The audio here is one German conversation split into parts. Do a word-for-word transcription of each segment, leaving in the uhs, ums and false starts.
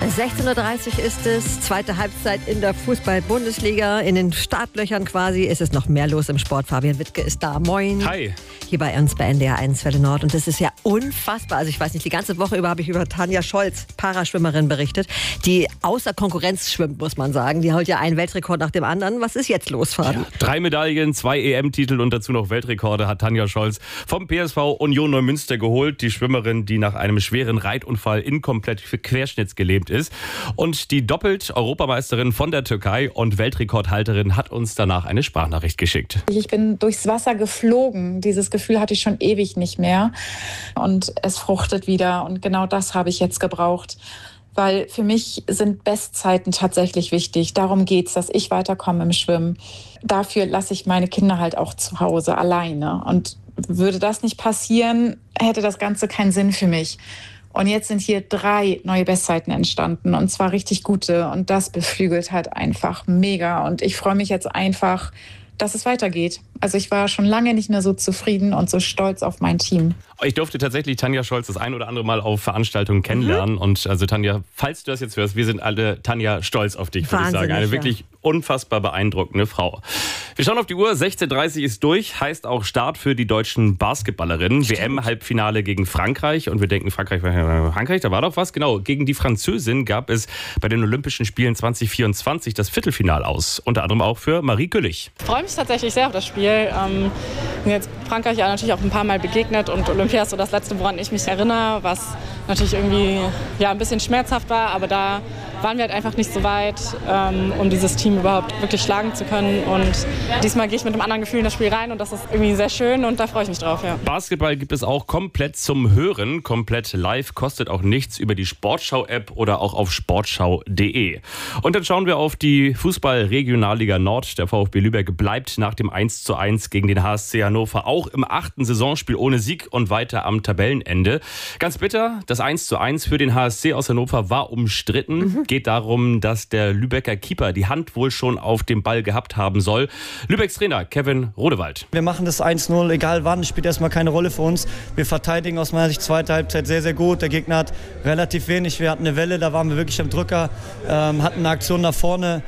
sechzehn Uhr dreißig ist es, zweite Halbzeit in der Fußball-Bundesliga. In den Startlöchern quasi ist es noch mehr los im Sport. Fabian Wittke ist da. Moin. Hi. Hier bei uns bei N D R eins Welle Nord. Und das ist ja unfassbar. Also ich weiß nicht, die ganze Woche über habe ich über Tanja Scholz, Paraschwimmerin, berichtet, die außer Konkurrenz schwimmt, muss man sagen. Die holt ja einen Weltrekord nach dem anderen. Was ist jetzt los, Fabian? Ja, drei Medaillen, zwei E M-Titel und dazu noch Weltrekorde hat Tanja Scholz vom P S V Union Neumünster geholt. Die Schwimmerin, die nach einem schweren Reitunfall inkomplett querschnittsgelähmt ist. Und die doppelt Europameisterin von der Türkei und Weltrekordhalterin hat uns danach eine Sprachnachricht geschickt. Ich bin durchs Wasser geflogen. Dieses Gefühl hatte ich schon ewig nicht mehr. Und es fruchtet wieder. Und genau das habe ich jetzt gebraucht. Weil für mich sind Bestzeiten tatsächlich wichtig. Darum geht's, dass ich weiterkomme im Schwimmen. Dafür lasse ich meine Kinder halt auch zu Hause alleine. Und würde das nicht passieren, hätte das Ganze keinen Sinn für mich. Und jetzt sind hier drei neue Bestzeiten entstanden und zwar richtig gute. Und das beflügelt halt einfach mega. Und ich freue mich jetzt einfach, dass es weitergeht. Also ich war schon lange nicht mehr so zufrieden und so stolz auf mein Team. Ich durfte tatsächlich Tanja Scholz das ein oder andere Mal auf Veranstaltungen kennenlernen. Mhm. Und also Tanja, falls du das jetzt hörst, wir sind alle Tanja stolz auf dich, würde ich sagen. Eine wirklich unfassbar beeindruckende Frau. Wir schauen auf die Uhr, sechzehn Uhr dreißig ist durch, heißt auch Start für die deutschen Basketballerinnen. W M-Halbfinale gegen Frankreich und wir denken, Frankreich, Frankreich, da war doch was. Genau, gegen die Französin gab es bei den Olympischen Spielen zwanzig vierundzwanzig das Viertelfinale aus. Unter anderem auch für Marie Güllich. Ich freue mich tatsächlich sehr auf das Spiel. Ähm, bin jetzt Frankreich ja natürlich auch ein paar Mal begegnet und Olympia ist so das Letzte, woran ich mich erinnere, was natürlich irgendwie ja, ein bisschen schmerzhaft war, aber da waren wir halt einfach nicht so weit, ähm, um dieses Team überhaupt wirklich schlagen zu können. Und diesmal gehe ich mit einem anderen Gefühl in das Spiel rein und das ist irgendwie sehr schön und da freue ich mich drauf. Ja. Basketball gibt es auch komplett zum Hören, komplett live, kostet auch nichts über die Sportschau-App oder auch auf sportschau punkt de. Und dann schauen wir auf die Fußball-Regionalliga Nord. Der VfB Lübeck bleibt nach dem eins zu eins gegen den H S C Hannover auch im achten Saisonspiel ohne Sieg und weiter am Tabellenende. Ganz bitter, das eins zu eins für den H S C aus Hannover war umstritten. Mhm. Geht darum, dass der Lübecker Keeper die Hand wohl schon auf dem Ball gehabt haben soll. Lübecks Trainer Kevin Rodewald. Wir machen das eins null, egal wann, spielt erstmal keine Rolle für uns. Wir verteidigen aus meiner Sicht zweite Halbzeit sehr, sehr gut. Der Gegner hat relativ wenig. Wir hatten eine Welle, da waren wir wirklich am Drücker, ähm, hatten eine Aktion nach vorne.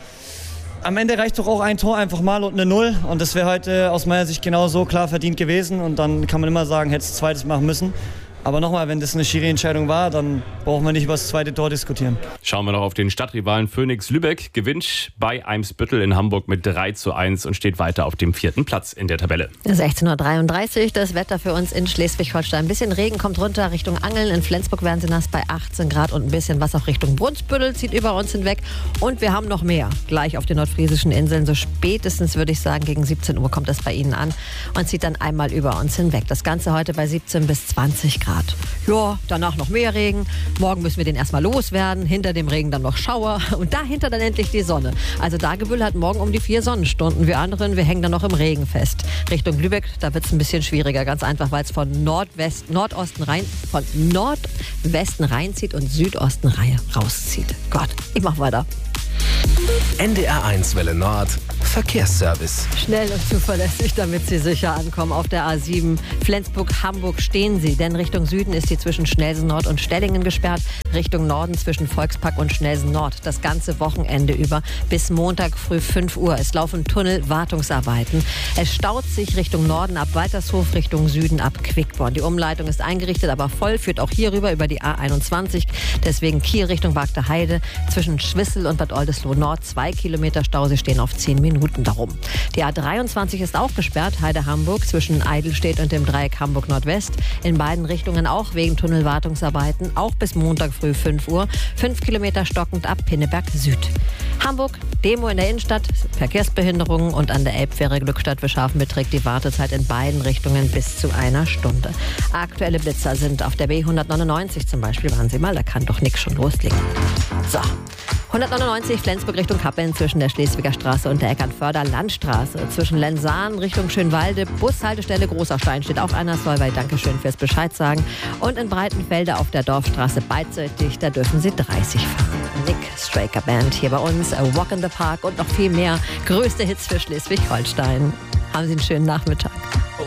Am Ende reicht doch auch ein Tor einfach mal und eine Null. Und das wäre heute aus meiner Sicht genauso klar verdient gewesen. Und dann kann man immer sagen, hätte es zweites machen müssen. Aber nochmal, wenn das eine Schiri-Entscheidung war, dann brauchen wir nicht über das zweite Tor diskutieren. Schauen wir noch auf den Stadtrivalen Phoenix Lübeck. Gewinnt bei Eimsbüttel in Hamburg mit drei zu eins und steht weiter auf dem vierten Platz in der Tabelle. sechzehn Uhr dreiunddreißig, das Wetter für uns in Schleswig-Holstein. Ein bisschen Regen kommt runter Richtung Angeln. In Flensburg werden sie nass bei achtzehn Grad und ein bisschen was auch Richtung Brunsbüttel zieht über uns hinweg. Und wir haben noch mehr gleich auf den nordfriesischen Inseln. So spätestens, würde ich sagen, gegen siebzehn Uhr kommt das bei Ihnen an und zieht dann einmal über uns hinweg. Das Ganze heute bei siebzehn bis zwanzig Grad. Ja, danach noch mehr Regen. Morgen müssen wir den erstmal loswerden. Hinter dem Regen dann noch Schauer. Und dahinter dann endlich die Sonne. Also Dagebüll hat morgen um die vier Sonnenstunden. Wir anderen, wir hängen dann noch im Regen fest. Richtung Lübeck, da wird es ein bisschen schwieriger. Ganz einfach, weil es von Nordwest, Nordosten rein, von Nordwesten reinzieht und Südosten rauszieht. Gott, ich mach weiter. N D R eins Welle Nord Verkehrsservice. Schnell und zuverlässig, damit Sie sicher ankommen auf der A sieben. Flensburg-Hamburg stehen Sie, denn Richtung Süden ist sie zwischen Schnelsen Nord und Stellingen gesperrt. Richtung Norden zwischen Volkspark und Schnelsen Nord. Das ganze Wochenende über bis Montag früh fünf Uhr. Es laufen Tunnelwartungsarbeiten. Es staut sich Richtung Norden ab Waltershof, Richtung Süden ab Quickborn. Die Umleitung ist eingerichtet, aber voll, führt auch hier rüber über die A einundzwanzig. Deswegen Kiel Richtung Wagter Heide zwischen Schwissel und Bad Oldesloe Nord. Zwei Kilometer Stau, sie stehen auf zehn Minuten darum. Die A dreiundzwanzig ist auch gesperrt, Heide-Hamburg zwischen Eidelstedt und dem Dreieck Hamburg-Nordwest. In beiden Richtungen auch wegen Tunnelwartungsarbeiten, auch bis Montag früh fünf Uhr. Fünf Kilometer stockend ab Pinneberg Süd. Hamburg, Demo in der Innenstadt, Verkehrsbehinderungen und an der Elbfähre Glückstadt für Scharfen beträgt die Wartezeit in beiden Richtungen bis zu einer Stunde. Aktuelle Blitzer sind auf der B hundertneunundneunzig zum Beispiel, waren Sie mal, da kann doch nichts schon loslegen. So. hundertneunundneunzig Flensburg Richtung Kappeln zwischen der Schleswiger Straße und der Eckernförder Landstraße. Zwischen Lensahn Richtung Schönwalde, Bushaltestelle Großer Stein steht auch einer. Solvay, Dankeschön fürs Bescheid sagen. Und in Breitenfelde auf der Dorfstraße beidseitig, da dürfen Sie dreißig fahren. Nick Straker Band hier bei uns, A Walk in the Park und noch viel mehr. Größte Hits für Schleswig-Holstein. Haben Sie einen schönen Nachmittag.